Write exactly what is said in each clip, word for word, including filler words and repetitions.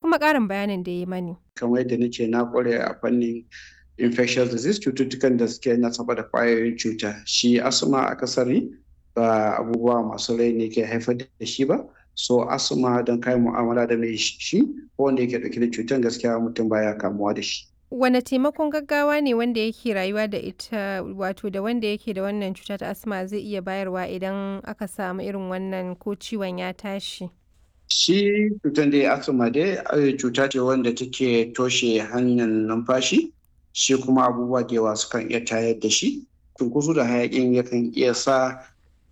kuma ƙarin bayanin da ya mani. Kamar yadda nace na ƙware a fannin infectious disease, cututtukan da suke nasaba da ƙwayoyin cuta. Shi asma akasari ba abubuwa masu rai ne ke haifar da shi ba. So asma don ka yi mu'amala da mai shi ko wanda yake ɗauke da cutar gaskiya mutum baya kamuwa da shi. Wane taimakon gaggawa ne wanda yake rayuwa da ita wato da wanda yake da wannan cuta ta asma zai iya bayarwa idan aka samu irin wannan ko ciwon ya tashi? Shi cutar dai asma dai cuta ce wanda take toshe hanyar numfashi, shi kuma abubuwa da yawa sukan iya tayar da shi. Cunkoso da hayaƙin yakan iya sa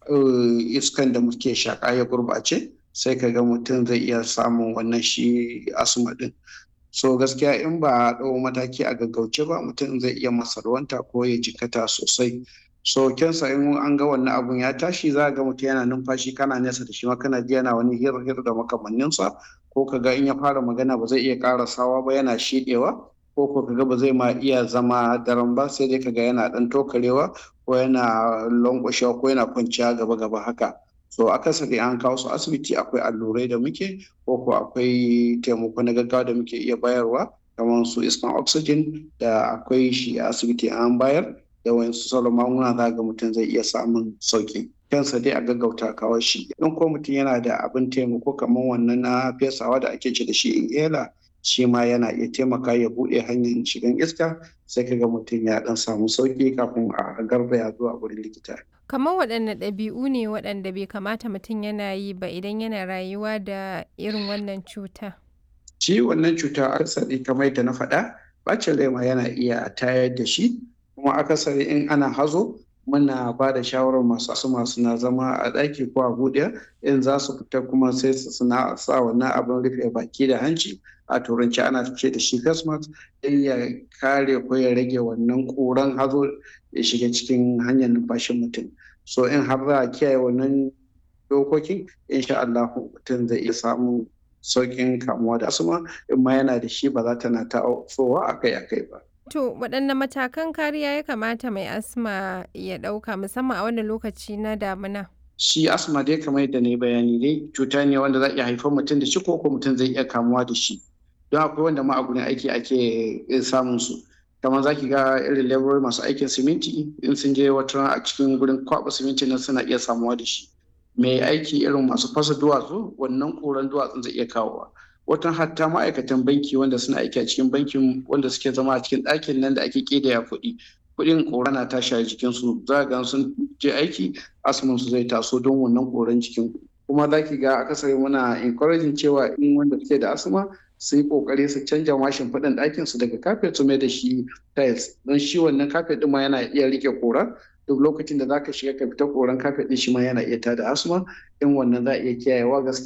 iskan da muke shaƙa ya gurɓace, sai ka ga mutum zai iya samun wannan shi asma ɗin. So gaskiya in ba a ɗau mataki a gaggauce ba mutum zai iya salwanta ko ya jikkata sosai. So kyansa in an ga wannan abun ya tashi za ga mutum yana numfashi kana nesa da shi ma kana ji yana wani hir hir da makamanninsa, ko ka ga in ya fara magana ba zai iya ƙarasawa ba yana shiɗewa, ko ko ka ga ba zai ma iya zama daram ba sai dai ka ga yana ɗan tokarewa ko yana lanƙwashewa ko yana kwanciya gaba gaba haka. So akasari an kawo su asibiti akwai allurai da muke ko ko akwai taimako na gaggawa da muke iya bayarwa kamar su iskan oxygen da akwai shi a asibiti an bayar da wayansu sauran magunguna za ga mutum zai iya samun sauki. Kyansa dai a gaggauta kawo shi. In ko mutum yana da abin taimako kamar wannan na fesawa da ake ce da shi inhaler, shi ma yana iya taimaka ya buɗe hanyar shigan iska, sai ka ga mutum ya ɗan samu sauki kafin a garzaya zuwa wurin likita. Kamar waɗanne ɗabi'u ne waɗanda bai kamata mutum yana yi ba idan yana rayuwa da irin wannan cuta? Shi wannan cuta akasari kamar yadda na faɗa, ɓacin rai ma yana iya tayar da shi, kuma akasari in ana hazo muna ba da shawarar masu asma suna zama a ɗaki ko a buɗe, in za su fita kuma sai su suna sa wannan abin rufe baki da hanci, a turanci ana ce da shi face mask, don ya kare ko ya rage wannan ƙuran hazo ya shiga cikin hanyar numfashin mutum. So in har za a kiyaye wannan dokokin insha Allah mutum zai iya samun sauƙin kamuwa da asma, in ma yana da shi ba za ta na tasowa akai akai ba. To waɗanne matakan kariya ya kamata mai asma ya ɗauka musamman a wannan lokaci na damina? Shi asma dai kamar yadda na yi bayani dai cuta ne wanda za a iya haifar mutum da shi ko ko mutum zai iya kamuwa da shi. Don akwai wanda ma a gurin aiki ake samun su. Kamar za ki ga irin laborori masu aikin siminti in sun je wata a cikin gurin kwaɓa siminti nan suna iya samuwa da shi. Mai aiki irin masu fasa duwatsu wannan ƙuran duwatsun zai iya kawowa. Watan hatta ma'aikatan banki wanda suna aiki a cikin bankin wanda suke zama a cikin ɗakin nan da ake ƙidaya kuɗi. Kuɗin ƙura na tashi a jikinsu, za ga sun je aiki asman su zai taso don wannan ƙuran jikin. Kuma za ki ga akasari muna encouraging cewa in wanda suke da asma su yi ƙoƙari su canja ma shimfiɗan ɗakin su daga kafet su mai da shi tiles, don shi wannan kafet ɗin ma yana iya riƙe ƙura. Duk lokacin da za ka shiga ka fita ƙuran kafet ɗin shi ma yana iya tada asma, in wannan za a iya kiyayewa gaskiya